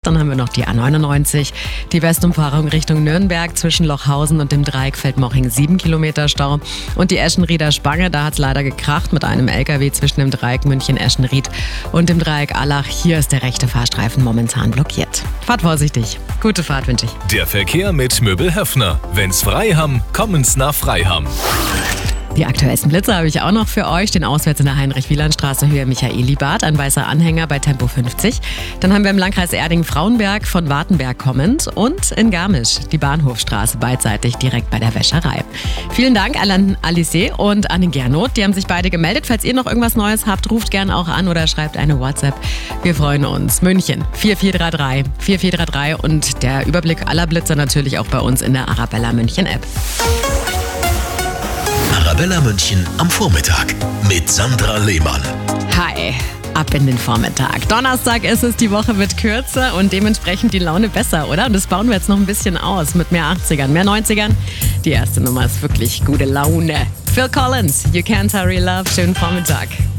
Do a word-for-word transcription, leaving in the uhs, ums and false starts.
Dann haben wir noch die A neunundneunzig, die Westumfahrung Richtung Nürnberg zwischen Lochhausen und dem Dreieck Feldmoching sieben Kilometer Stau. Und die Eschenrieder Spange, da hat es leider gekracht mit einem L K W zwischen dem Dreieck München-Eschenried und dem Dreieck Allach. Hier ist der rechte Fahrstreifen momentan blockiert. Fahrt vorsichtig. Gute Fahrt wünsche ich. Der Verkehr mit Möbel Höffner. Wenn's frei haben, kommen's nach Freiham. Die aktuellsten Blitze habe ich auch noch für euch. Den auswärts in der Heinrich-Wieland-Straße Höhe Michaelibad, ein weißer Anhänger bei Tempo fünfzig. Dann haben wir im Landkreis Erding-Frauenberg von Wartenberg kommend und in Garmisch die Bahnhofstraße beidseitig direkt bei der Wäscherei. Vielen Dank an Alice und an den Gernot. Die haben sich beide gemeldet. Falls ihr noch irgendwas Neues habt, ruft gerne auch an oder schreibt eine WhatsApp. Wir freuen uns. München vier vier drei drei vier vier drei drei und der Überblick aller Blitze natürlich auch bei uns in der Arabella München App. Arabella München am Vormittag mit Sandra Lehmann. Hi, ab in den Vormittag. Donnerstag ist es, die Woche wird kürzer und dementsprechend die Laune besser, oder? Und das bauen wir jetzt noch ein bisschen aus mit mehr achtzigern, mehr neunzigern. Die erste Nummer ist wirklich gute Laune. Phil Collins, You Can't Hurry Love. Schönen Vormittag.